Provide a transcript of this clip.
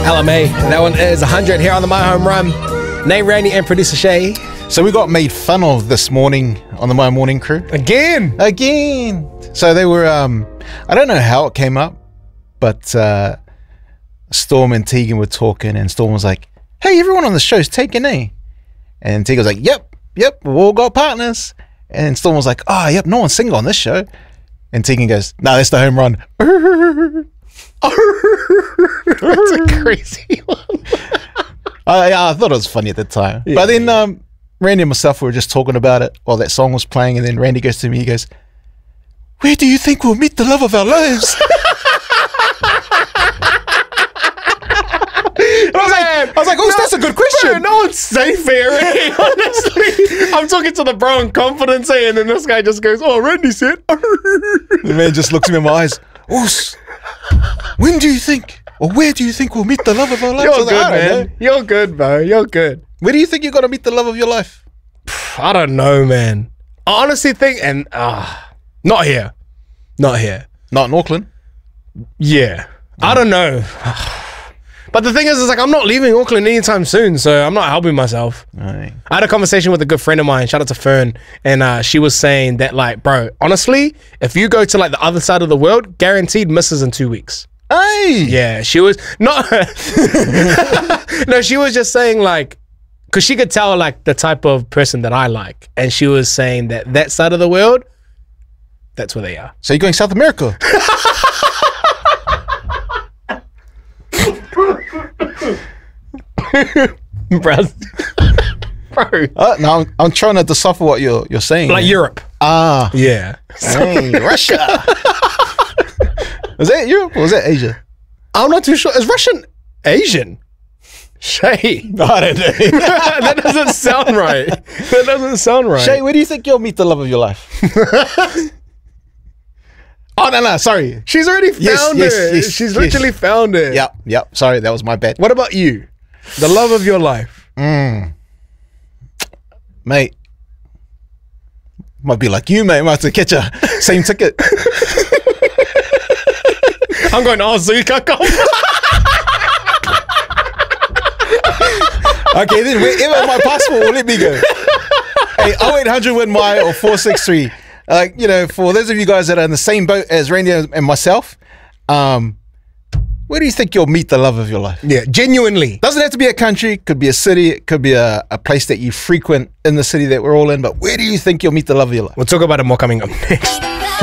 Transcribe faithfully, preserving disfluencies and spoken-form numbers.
L M A. That one is one hundred here on the My Home Run. Name Randy and producer Shay. So we got made fun of this morning on the My Morning Crew. Again. Again. So they were, um, I don't know how it came up, but uh, Storm and Tegan were talking, and Storm was like, hey, everyone on the show's taken A. And Tegan was like, yep, yep, we've all got partners. And Storm was like, oh, yep, no one's single on this show. And Tegan goes, no, that's the home run. That's a crazy one. I, I thought it was funny at the time. Yeah, but then yeah. um, Randy and myself were just talking about it while that song was playing, and then Randy goes to me, he goes, where do you think we'll meet the love of our lives? I was like, I was like, oh, no, that's a good question. Bro, no one's safe here, eh? Honestly. I'm talking to the bro in confidence, eh? And then this guy just goes, oh, Randy said. The man just looks at me in my eyes. Oos, when do you think, or where do you think we'll meet the love of our lives? You're good, like, man. Know. You're good, bro. You're good. Where do you think you're going to meet the love of your life? I don't know, man. I honestly think, and uh, not here. Not here. Not in Auckland? Yeah. Mm. I don't know. But the thing is, is like, I'm not leaving Auckland anytime soon, so I'm not helping myself. Right. I had a conversation with a good friend of mine, shout out to Fern, and uh, she was saying that, like, bro, honestly, if you go to, like, the other side of the world, guaranteed misses in two weeks. Hey! Yeah, she was, not, no, she was just saying, like, because she could tell, like, the type of person that I like, and she was saying that that side of the world, that's where they are. So you're going South America? Bro, bro. Uh, no, I'm, I'm trying to decipher what you're you're saying. Like, man. Europe. Ah, yeah. Hey, Russia. Was that Europe or was that Asia? I'm not too sure. Is Russian Asian? Shay. I don't know. That doesn't sound right. That doesn't sound right. Shay, where do you think you'll meet the love of your life? Oh, no, no, sorry. She's already found yes, it. Yes, yes, She's yes. literally found it. Yep, yep. Sorry, that was my bad. What about you? The love of your life. Mm. Mate. Might be like you, mate. Might have to catch a same ticket. I'm going, oh, so you can't come. Okay, then wherever my passport will let me go. Hey, oh eight hundred win my or four six three. Like, uh, you know, for those of you guys that are in the same boat as Randy and myself, um, where do you think you'll meet the love of your life? Yeah, genuinely. Doesn't have to be a country, could be a city, it could be a, a place that you frequent in the city that we're all in, but where do you think you'll meet the love of your life? We'll talk about it more coming up next.